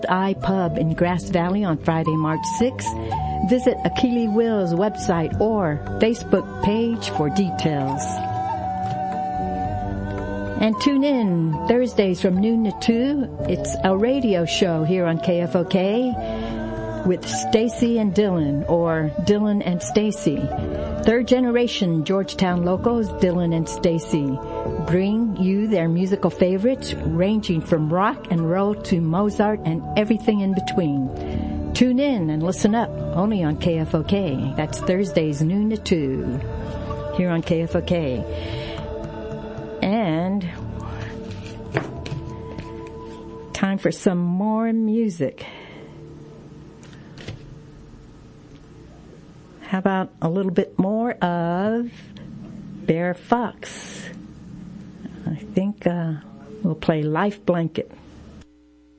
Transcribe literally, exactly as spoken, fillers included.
Eye Pub in Grass Valley on Friday, March sixth. Visit Akili Will's website or Facebook page for details. And tune in Thursdays from noon to two. It's a radio show here on K F O K with Stacy and Dylan, or Dylan and Stacy. Third generation Georgetown locals, Dylan and Stacy, bring you their musical favorites ranging from rock and roll to Mozart and everything in between. Tune in and listen up only on K F O K. That's Thursdays noon to two here on K F O K. And time for some more music. How about a little bit more of Bear Fox? I think uh, we'll play Life Blanket.